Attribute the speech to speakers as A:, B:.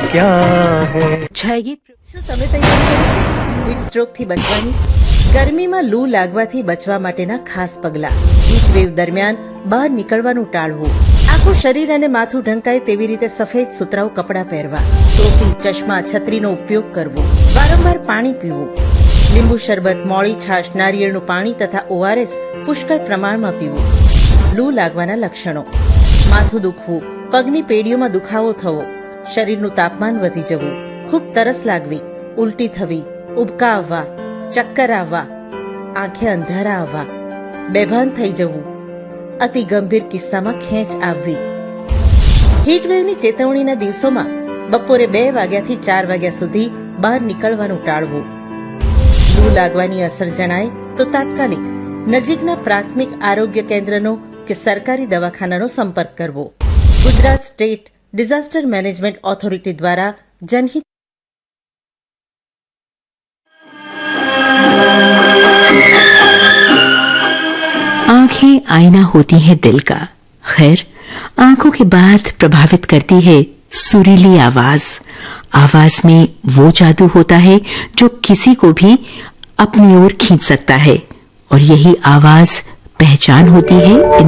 A: क्या है।
B: શું તમે તૈયારી કરી છે હીટ સ્ટ્રોક થી બચવાની? ગરમીમાં લૂ લાગવાથી બચવા માટેના ખાસ પગલાં. હીટ વેવ દરમિયાન બહાર નીકળવાનું ટાળવું. આખું શરીર અને માથું ઢંકાય તેવી રીતે સફેદ સુતરાઉ કપડાં પહેરવા. ટોપી, ચશ્મા, છત્રીનો ઉપયોગ કરવો. વારંવાર પાણી પીવું. લીંબુ શરબત, મોળી છાશ, નારિયેળનું પાણી તથા ORS પુષ્કળ પ્રમાણમાં પીવું. લૂ લાગવાના લક્ષણો: માથું દુખવું, પગની પેઢીઓમાં દુખાવો થવો, શરીરનું તાપમાન વધી જવું, ખૂબ તરસ લાગવી, ઉલટી થવી, ઉબકા આવવા, ચક્કર આવવા, આંખે અંધારા આવવા, બેભાન થઈ જવું, અતિ ગંભીર કિસ્સામાં ખેંચ આવવી. હીટવેવની ચેતવણીના દિવસોમાં બપોરે 2 વાગ્યાથી 4 વાગ્યા સુધી બહાર નીકળવાનું ટાળવું. લૂ લાગવાની અસર જણાય તો તાત્કાલિક નજીકના પ્રાથમિક આરોગ્ય કેન્દ્રનો કે સરકારી દવાખાનાનો સંપર્ક કરવો. Gujarat state disaster management authority દ્વારા जनहित.
C: आंखें आईना होती है दिल का. खैर, आंखों की बात प्रभावित करती है सुरीली आवाज. आवाज में वो जादू होता है जो किसी को भी अपनी ओर खींच सकता है, और यही आवाज पहचान होती है